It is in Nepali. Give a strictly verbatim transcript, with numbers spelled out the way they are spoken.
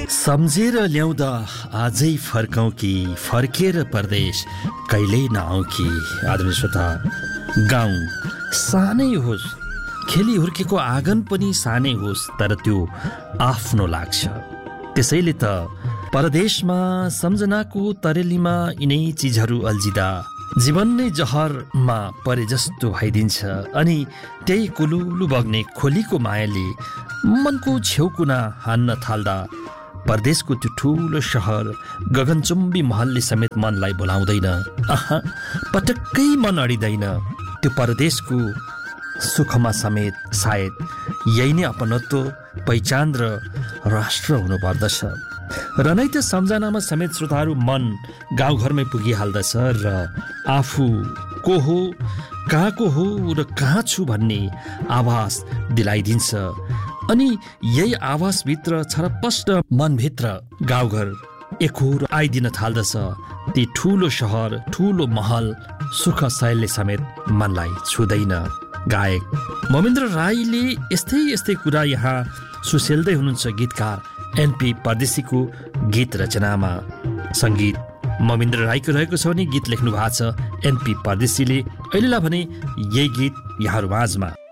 सम्झेर ल्याउँदा आजै फर्कौँ कि फर्केर परदेश कहिल्यै नआउँ कि। आदरणीय श्रोता, गाउँ सानै होस्, खेली हुर्केको आँगन पनि सानै होस्, तर त्यो आफ्नो लाग्छ। त्यसैले त परदेशमा सम्झनाको तरेलीमा यिनै चिजहरू अल्झिँदा जीवन नै जहरमा परे जस्तो भइदिन्छ। अनि त्यही कुलुलु बग्ने खोलीको मायाले मनको छेउकुना हान्न थाल्दा परदेशको त्यो ठुलो सहर गगनचुम्बी महलले समेत मनलाई बोलाउँदैन। आहा, पटक्कै मन अडिँदैन। त्यो परदेशको सुखमा समेत सायद यही नै अपनत्व, पहिचान र राष्ट्र हुनुपर्दछ। र नै त सम्झनामा समेत श्रोताहरू मन गाउँघरमै पुगिहाल्दछ र आफू को हो, कहाँको हो र कहाँ छु भन्ने आभास दिलाइदिन्छ। अनि यही आवासभित्र छरपष्ट मनभित्र गाउँघर एकोहोरो आइदिन थाल्दछ। ती ठुलो सहर, ठुलो महल, सुख शैलले समेत मनलाई छुँदैन। गायक मोमिन्द्र राईले यस्तै यस्तै कुरा यहाँ सुसेल्दै हुनुहुन्छ गीतकार एनपी परदेशीको गीत रचनामा। सङ्गीत मोमिन्द्र राईको रहेको छ भने गीत लेख्नु भएको छ एनपी परदेशीले। अहिलेलाई भने यही गीत यहाँहरू माझमा।